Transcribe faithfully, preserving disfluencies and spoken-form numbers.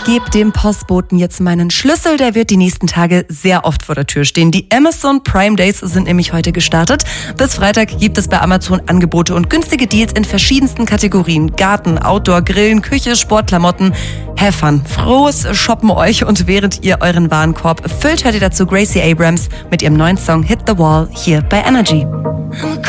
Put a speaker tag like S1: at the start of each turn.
S1: Ich gebe dem Postboten jetzt meinen Schlüssel, der wird die nächsten Tage sehr oft vor der Tür stehen. Die Amazon Prime Days sind nämlich heute gestartet. Bis Freitag gibt es bei Amazon Angebote und günstige Deals in verschiedensten Kategorien. Garten, Outdoor, Grillen, Küche, Sportklamotten. Have fun. Frohes Shoppen euch, und während ihr euren Warenkorb füllt, hört ihr dazu Gracie Abrams mit ihrem neuen Song Hit the Wall hier bei Energy.